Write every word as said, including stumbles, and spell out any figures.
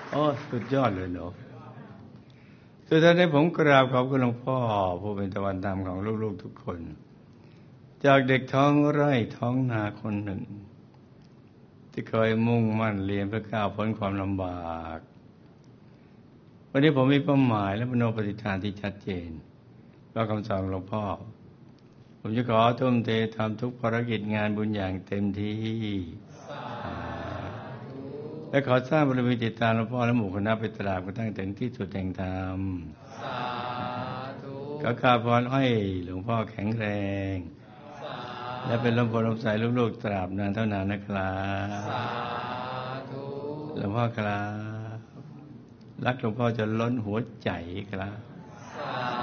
อ๋อสุดยอดเลยเนาะสุดท้ายนี้ผมกราบขอบคุณหลวงพ่อผู้เป็นตะวันธรรมของลูกๆทุกคนจากเด็กท้องไร่ท้องนาคนหนึ่งที่เคยมุ่งมั่นเรียนเพื่อก้าวพ้นความลำบากวันนี้ผมมีเป้าหมายและมโนปฏิฐานที่ชัดเจนเพราะคำสอนหลวงพ่อผมจะขอทุ่มเททำทุกภารกิจงานบุญอย่างเต็มที่และขอสร้างบารมีติดตามหลวงพ่อและหมู่คณะไปตราบกระทั่งถึงที่สุดแห่งธรรมขอกราบพรให้หลวงพ่อแข็งแรงและเป็นลมโพลมใสลูกๆตราบนานเท่านานนะครับหลวงพ่อครับรักหลวงพ่อจนล้นหัวใจครับ